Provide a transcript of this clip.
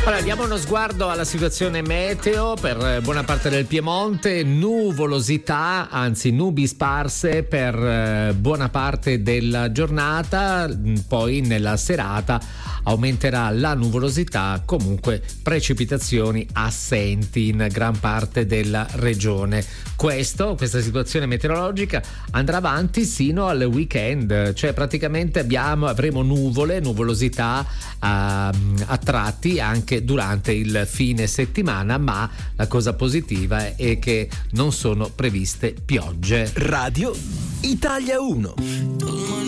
Allora, diamo uno sguardo alla situazione meteo per buona parte del Piemonte. Nuvolosità, anzi nubi sparse per buona parte della giornata, poi nella serata aumenterà la nuvolosità, comunque precipitazioni assenti in gran parte della regione. Questa situazione meteorologica andrà avanti sino al weekend, cioè praticamente avremo nuvolosità a tratti anche durante il fine settimana, ma la cosa positiva è che non sono previste piogge. Radio Italia 1.